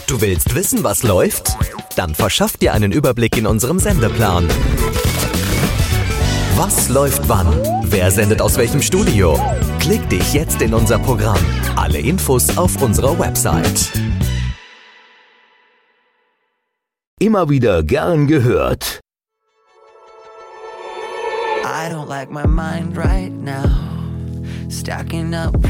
Du willst wissen, was läuft? Dann verschaff dir einen Überblick in unserem Sendeplan. Was läuft wann? Wer sendet aus welchem Studio? Klick dich jetzt in unser Programm. Alle Infos auf unserer Website. Immer wieder gern gehört. I don't like my mind right now. Stacking up